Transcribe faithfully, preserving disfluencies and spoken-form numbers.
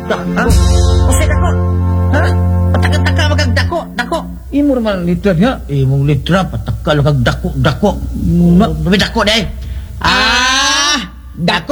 Ha? Usay dako. Ha? Pataka-taka magag dako, dako. Imo naman litra niya. Imong litra, patakal kag dako, dako. Dumi dako, day. Ah, dako.